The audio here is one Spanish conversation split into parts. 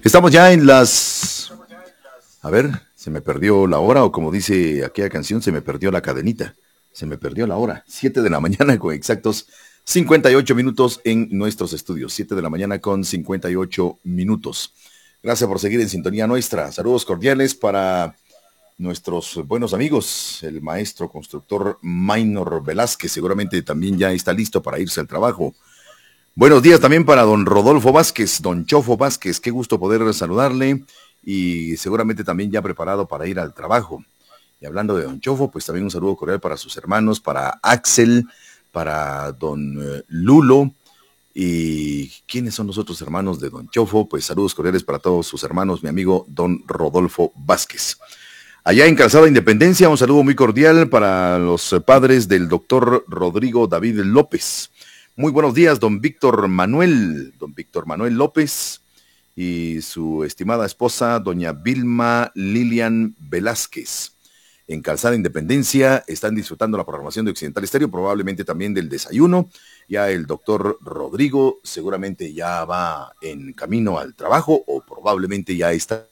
Estamos ya en las... A ver, se me perdió la hora, o como dice aquella canción, se me perdió la cadenita. Se me perdió la hora. 7 de la mañana con exactos 58 minutos en nuestros estudios. 7 de la mañana con 58 minutos. Gracias por seguir en sintonía nuestra. Saludos cordiales para nuestros buenos amigos. El maestro constructor Maynor Velázquez seguramente también ya está listo para irse al trabajo. Buenos días también para don Rodolfo Vázquez, don Chofo Vázquez, qué gusto poder saludarle y seguramente también ya preparado para ir al trabajo. Y hablando de don Chofo, pues también un saludo cordial para sus hermanos, para Axel, para don Lulo. ¿Y quiénes son los otros hermanos de don Chofo? Pues saludos cordiales para todos sus hermanos, mi amigo don Rodolfo Vázquez. Allá en Calzada Independencia, un saludo muy cordial para los padres del doctor Rodrigo David López. Muy buenos días, don Víctor Manuel López y su estimada esposa, doña Vilma Lilian Velázquez. En Calzada Independencia están disfrutando la programación de Occidental Estéreo, probablemente también del desayuno. Ya el doctor Rodrigo seguramente ya va en camino al trabajo o probablemente ya está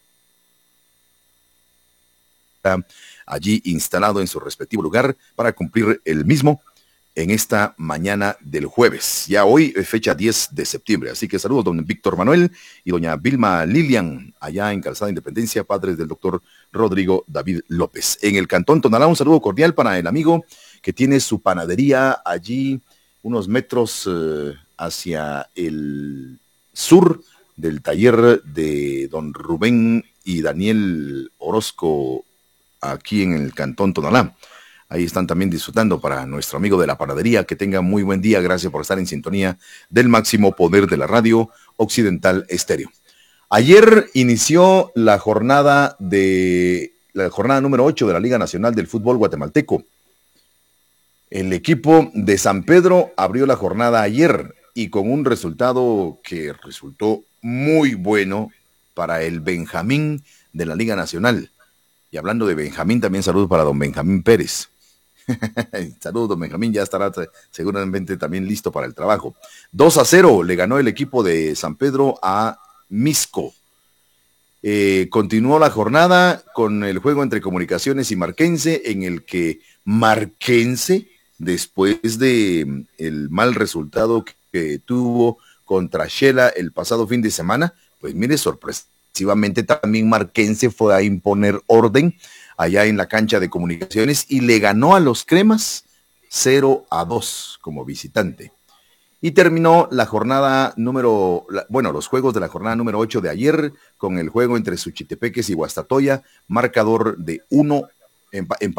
allí instalado en su respectivo lugar para cumplir el mismo en esta mañana del jueves. Ya hoy es fecha 10 de septiembre, así que saludos don Víctor Manuel y doña Vilma Lilian, allá en Calzada Independencia, padres del doctor Rodrigo David López. En el Cantón Tonalá, un saludo cordial para el amigo que tiene su panadería allí, unos metros hacia el sur del taller de don Rubén y Daniel Orozco, aquí en el Cantón Tonalá. Ahí están también disfrutando para nuestro amigo de la panadería. Que tenga muy buen día. Gracias por estar en sintonía del máximo poder de la radio Occidental Estéreo. Ayer inició la jornada número 8 de la Liga Nacional del Fútbol Guatemalteco. El equipo de San Pedro abrió la jornada ayer y con un resultado que resultó muy bueno para el Benjamín de la Liga Nacional. Y hablando de Benjamín, también saludos para don Benjamín Pérez. Saludos, don Benjamín, ya estará seguramente también listo para el trabajo. 2-0 le ganó el equipo de San Pedro a Misco. Continuó la jornada con el juego entre Comunicaciones y Marquense, en el que Marquense, después de el mal resultado que tuvo contra Shela el pasado fin de semana, pues mire, sorpresivamente también Marquense fue a imponer orden allá en la cancha de Comunicaciones y le ganó a los Cremas 0-2 como visitante. Y terminó la jornada los juegos de la jornada número 8 de ayer con el juego entre Suchitepeques y Guastatoya, marcador de 1, empate